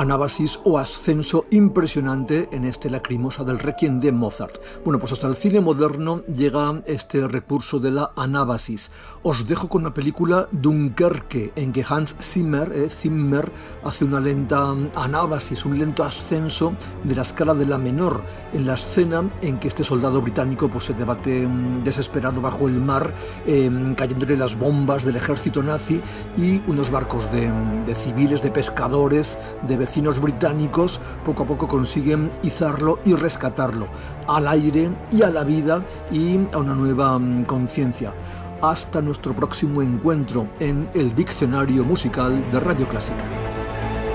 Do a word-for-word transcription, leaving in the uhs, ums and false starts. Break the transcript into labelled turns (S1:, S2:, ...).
S1: anábasis o ascenso impresionante en este Lacrimosa del Requiem de Mozart. Bueno, pues hasta el cine moderno llega este recurso de la anábasis. Os dejo con la película Dunkerque, en que Hans Zimmer, eh, Zimmer hace una lenta anábasis, un lento ascenso de la escala de la menor, en la escena en que este soldado británico pues, se debate mmm, desesperado bajo el mar, eh, cayéndole las bombas del ejército nazi y unos barcos de, de civiles, de pescadores, de vecinos británicos, poco a poco consiguen izarlo y rescatarlo al aire y a la vida y a una nueva um, conciencia. Hasta nuestro próximo encuentro en el Diccionario Musical de Radio Clásica.